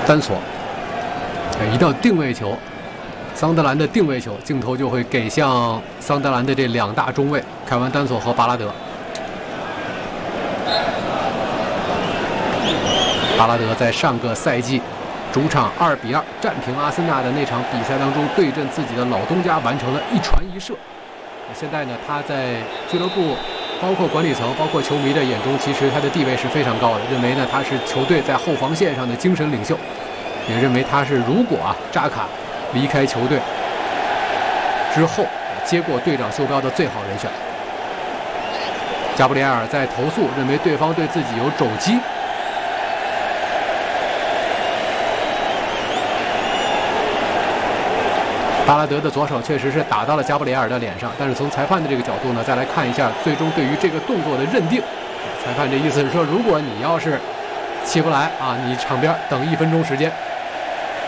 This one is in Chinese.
单索，一到定位球，桑德兰的定位球，镜头就会给向桑德兰的这2大中卫凯文丹索和巴拉德。巴拉德在上个赛季主场2比2战平阿森纳的那场比赛当中，对阵自己的老东家完成了1传1射。现在呢，他在俱乐部，包括管理层，包括球迷的眼中，其实他的地位是非常高的，认为呢他是球队在后防线上的精神领袖，也认为他是如果扎卡离开球队之后接过队长袖标的最好人选。加布里埃尔在投诉，认为对方对自己有肘击。巴拉德的左手确实是打到了加布里埃尔的脸上，但是从裁判的这个角度呢，再来看一下最终对于这个动作的认定。裁判这意思是说，如果你要是起不来你场边等1分钟时间，